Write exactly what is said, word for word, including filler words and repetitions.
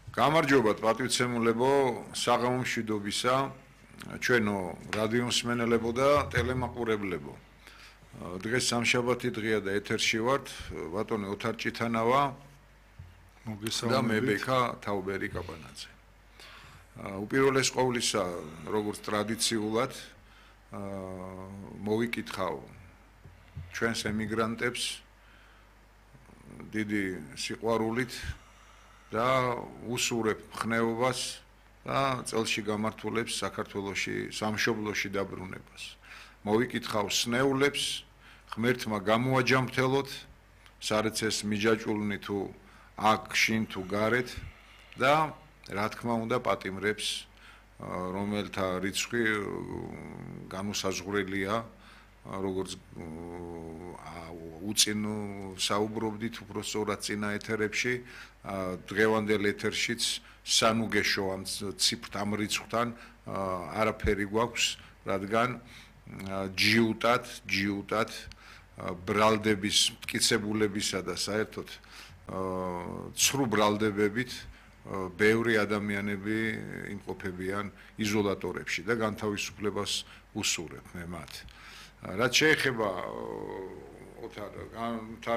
გამარჯობათ პატივცემულებო საღამო მშვიდობისა ჩვენო რადიო მსმენელებო და ტელემაყურებლებო დღეს სამშაბათი დღეა და ეთერში ვართ ბატონი ოთარ ჭითანავა მოგესალმებით და მე ბექა თაუბერი კაპანაძე უპირველეს ყოვლისა როგორც ტრადიციულად მოვიკითხავ ჩვენს ემიგრანტებს დიდი სიყვარულით და უსურებ ხნეობას და წელში გამართულებს საქართველოში სამშობლოში დაბრუნებას. მოვიკითხავ სნეულებს, ღმერთმა გამოაჯამრთელოთ, სარეცეს მიჯაჭულნი თუ აქ შინ თუ გარეთ და რა თქმა უნდა პატიმრებს, რომელთა რიცხვი განუსაზღვრელია, როგორც უწინ საუბრობდით უფრო სწორად წინა ეთერებში დღევანდელ ეთერშიც სანუ გეშო ამ ციფრ ამ რიცხვთან არაფერი გვაქვს რადგან ჯიუტად ჯიუტად ბრალდების მტკიცებულებისა და საერთოდ ცრუ ბრალდებებით ბევრი ადამიანები იმყოფებიან იზოლატორებში და განთავისუფლებას უსურებ მე მათ რაც შეეხება ოთარ